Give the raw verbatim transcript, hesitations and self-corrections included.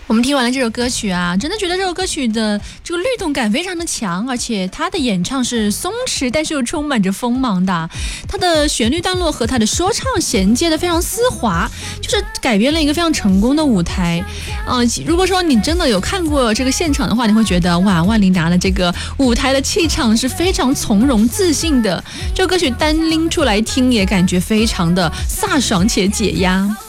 我们听完了这首歌曲啊，真的觉得这首歌曲的这个律动感非常的强，而且它的演唱是松弛，但是又充满着锋芒的。它的旋律段落和它的说唱衔接的非常丝滑，就是改编了一个非常成功的舞台。呃，如果说你真的有看过这个现场的话，你会觉得哇，万灵达的这个舞台的气场是非常从容自信的。这首歌曲单拎出来听也感觉非常的飒爽且解压。